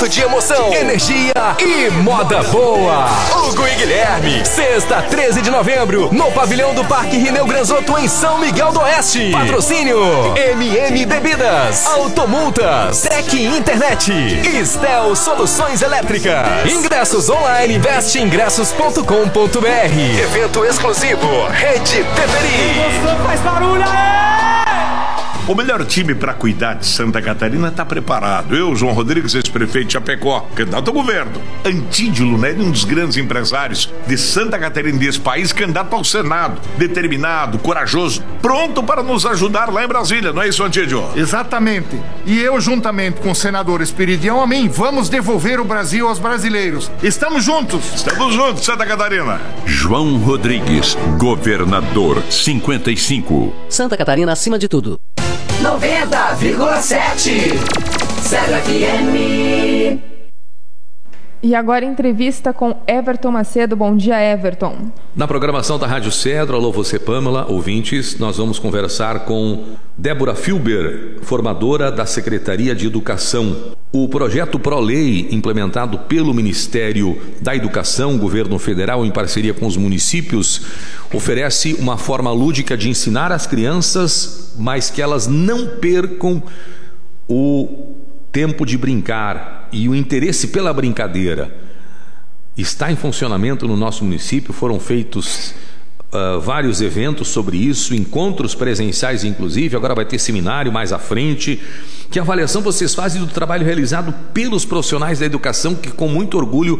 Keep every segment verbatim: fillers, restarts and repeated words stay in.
momento de emoção, energia e moda boa. Hugo e Guilherme, sexta, treze de novembro, no pavilhão do Parque Rineu Granzotto, em São Miguel do Oeste. Patrocínio M M Bebidas, Automultas, Tec Internet, Estel Soluções Elétricas. Ingressos online, investe ingressos ponto com ponto br. Evento exclusivo, Rede Teferi. Faz barulho aí! O melhor time para cuidar de Santa Catarina está preparado. Eu, João Rodrigues, ex-prefeito de Chapecó, candidato ao governo. Antídio Lunelli, um dos grandes empresários de Santa Catarina, desse país, candidato ao Senado. Determinado, corajoso, pronto para nos ajudar lá em Brasília, não é isso, Antídio? Exatamente. E eu, juntamente com o senador Esperidião, amém, vamos devolver o Brasil aos brasileiros. Estamos juntos. Estamos juntos, Santa Catarina. João Rodrigues, governador cinquenta e cinco. Santa Catarina acima de tudo. noventa vírgula sete Cedro F M. E agora entrevista com Everton Macedo. Bom dia, Everton. Na programação da Rádio Cedro, alô você Pamela, ouvintes, nós vamos conversar com Débora Filber, formadora da Secretaria de Educação. O projeto ProLei, implementado pelo Ministério da Educação, Governo Federal, em parceria com os municípios, oferece uma forma lúdica de ensinar as crianças, mas que elas não percam o tempo de brincar e o interesse pela brincadeira. Está em funcionamento no nosso município, foram feitos uh, vários eventos sobre isso, encontros presenciais inclusive, agora vai ter seminário mais à frente. Que avaliação vocês fazem do trabalho realizado pelos profissionais da educação, que com muito orgulho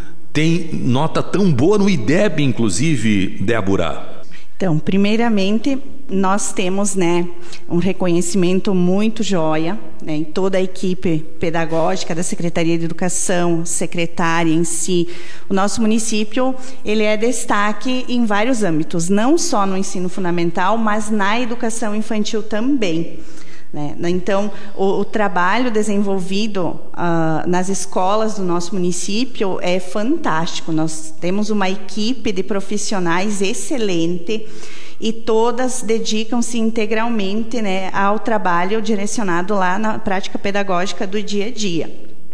tem nota tão boa no I D E B, inclusive, Débora? Então, primeiramente, nós temos, né, um reconhecimento muito joia, né, em toda a equipe pedagógica da Secretaria de Educação, secretária em si. O nosso município, ele é destaque em vários âmbitos, não só no ensino fundamental, mas na educação infantil também. Né? Então, o, o trabalho desenvolvido uh, nas escolas do nosso município é fantástico. Nós temos uma equipe de profissionais excelente e todas dedicam-se integralmente, né, ao trabalho direcionado lá na prática pedagógica do dia a dia.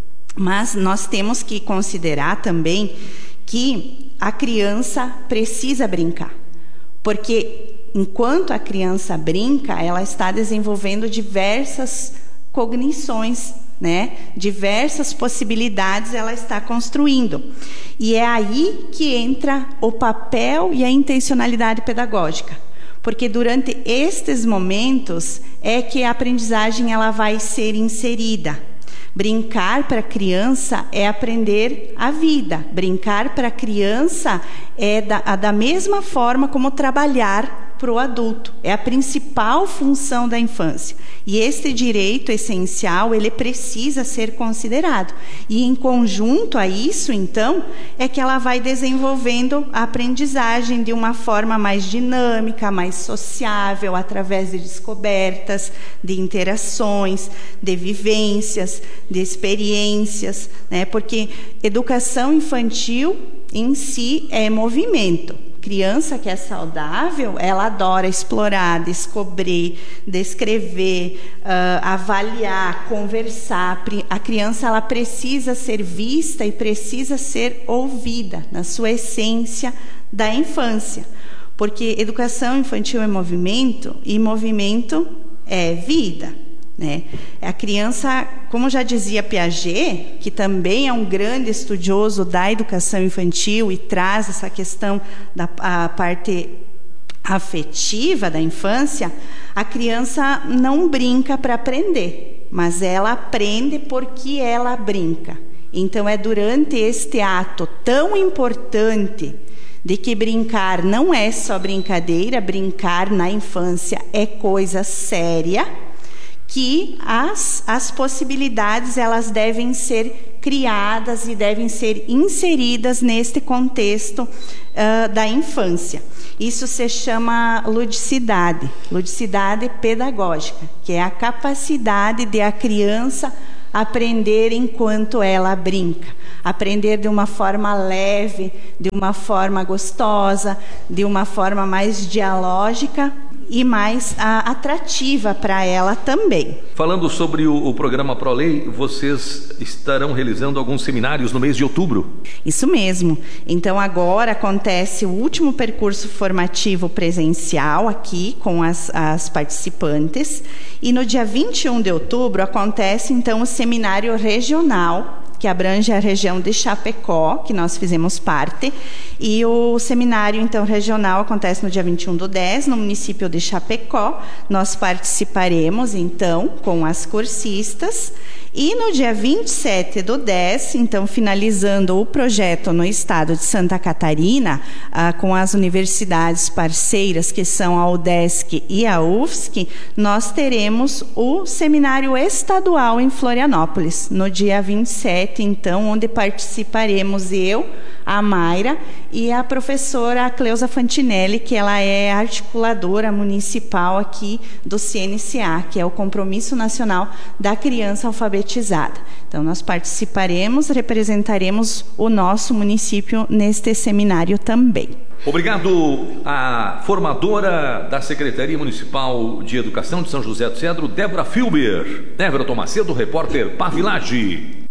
Mas nós temos que considerar também que a criança precisa brincar, porque enquanto a criança brinca, ela está desenvolvendo diversas cognições, né? Diversas possibilidades ela está construindo. E é aí que entra o papel e a intencionalidade pedagógica. Porque durante estes momentos é que a aprendizagem ela vai ser inserida. Brincar para a criança é aprender a vida. Brincar para a criança é da, da mesma forma como trabalhar para o adulto. É a principal função da infância. E este direito essencial, ele precisa ser considerado. E em conjunto a isso, então, é que ela vai desenvolvendo a aprendizagem de uma forma mais dinâmica, mais sociável, através de descobertas, de interações, de vivências, de experiências, né? Porque educação infantil em si é movimento. Criança que é saudável, ela adora explorar, descobrir, descrever, uh, avaliar, conversar. A criança ela precisa ser vista e precisa ser ouvida na sua essência da infância. Porque educação infantil é movimento e movimento é vida. Né? A criança, como já dizia Piaget, que também é um grande estudioso da educação infantil e traz essa questão da a parte afetiva da infância, a criança não brinca para aprender, mas ela aprende porque ela brinca. Então é durante este ato tão importante de que brincar não é só brincadeira, brincar na infância é coisa séria, que as, as possibilidades elas devem ser criadas e devem ser inseridas neste contexto uh, da infância. Isso se chama ludicidade, ludicidade pedagógica, que é a capacidade de a criança aprender enquanto ela brinca, aprender de uma forma leve, de uma forma gostosa, de uma forma mais dialógica, e mais a, atrativa para ela também. Falando sobre o, o programa ProLei, vocês estarão realizando alguns seminários no mês de outubro? Isso mesmo. Então agora acontece o último percurso formativo presencial aqui com as, as participantes, e no dia vinte e um de outubro acontece então o seminário regional, que abrange a região de Chapecó, que nós fizemos parte, e o seminário, então, regional acontece no dia vinte e um do dez, no município de Chapecó. Nós participaremos, então, com as cursistas, e no dia vinte e sete do dez, então, finalizando o projeto no estado de Santa Catarina, ah, com as universidades parceiras, que são a UDESC e a U F S C, nós teremos o seminário estadual em Florianópolis, no dia vinte e sete, então, onde participaremos eu, a Mayra e a professora Cleusa Fantinelli, que ela é articuladora municipal aqui do C N C A, que é o Compromisso Nacional da Criança Alfabetizada. Então, nós participaremos, representaremos o nosso município neste seminário também. Obrigado à formadora da Secretaria Municipal de Educação de São José do Cedro, Débora Filber. Everton Macedo, repórter Pavilage.